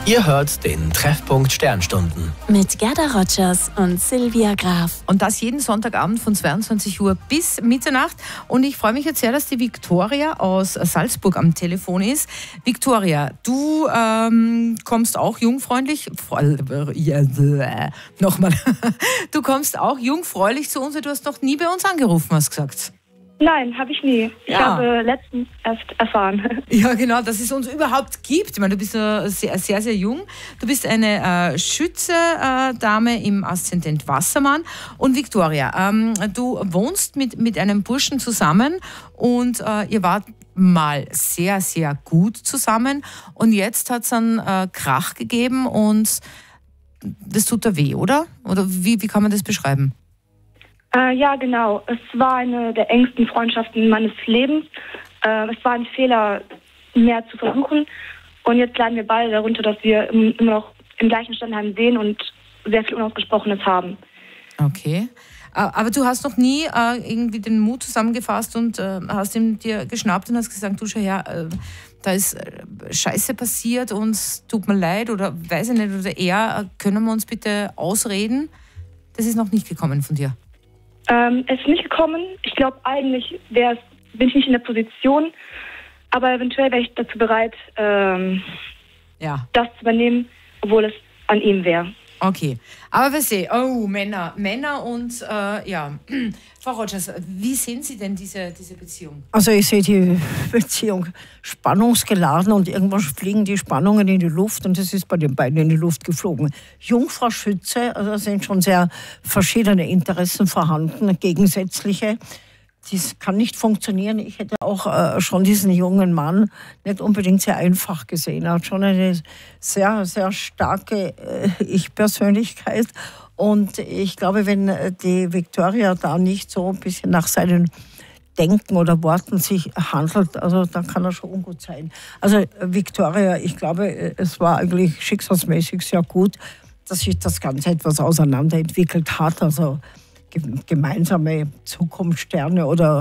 Ihr hört den Treffpunkt Sternstunden. Mit Gerda Rogers und Silvia Graf. Und das jeden Sonntagabend von 22 Uhr bis Mitternacht. Und ich freue mich jetzt sehr, dass die Viktoria aus Salzburg am Telefon ist. Viktoria, du kommst auch jungfräulich, nochmal, du kommst auch jungfräulich zu uns. Du hast noch nie bei uns angerufen, hast gesagt. Nein, habe ich nie. Ich habe letztens erst erfahren. Ja, genau, dass es uns überhaupt gibt. Ich meine, du bist sehr, sehr, sehr jung. Du bist eine Schütze-Dame im Aszendent Wassermann. Und Viktoria, du wohnst mit einem Burschen zusammen und ihr wart mal sehr, sehr gut zusammen. Und jetzt hat es einen Krach gegeben und das tut da weh, oder? Oder wie kann man das beschreiben? Ja, genau. Es war eine der engsten Freundschaften meines Lebens. Es war ein Fehler, mehr zu versuchen. Und jetzt leiden wir beide darunter, dass wir immer noch im gleichen Standheim sehen und sehr viel Unausgesprochenes haben. Okay. Aber du hast noch nie irgendwie den Mut zusammengefasst und hast ihn dir geschnappt und hast gesagt, du schau her, da ist Scheiße passiert und es tut mir leid oder weiß ich nicht, oder können wir uns bitte ausreden? Das ist noch nicht gekommen von dir. Es ist nicht gekommen. Ich glaube, eigentlich bin ich nicht in der Position, aber eventuell wäre ich dazu bereit, das zu übernehmen, obwohl es an ihm wäre. Okay, aber wir sehen, Männer und Frau Rogers, wie sehen Sie denn diese Beziehung? Also ich sehe die Beziehung spannungsgeladen und irgendwann fliegen die Spannungen in die Luft und es ist bei den beiden in die Luft geflogen. Jungfrau Schütze, also da sind schon sehr verschiedene Interessen vorhanden, gegensätzliche. Das kann nicht funktionieren. Ich hätte auch schon diesen jungen Mann nicht unbedingt sehr einfach gesehen. Er hat schon eine sehr, sehr starke Ich-Persönlichkeit. Und ich glaube, wenn die Viktoria da nicht so ein bisschen nach seinen Denken oder Worten sich handelt, also dann kann er schon ungut sein. Also Viktoria, ich glaube, es war eigentlich schicksalsmäßig sehr gut, dass sich das Ganze etwas auseinanderentwickelt hat. Also gemeinsame Zukunftssterne oder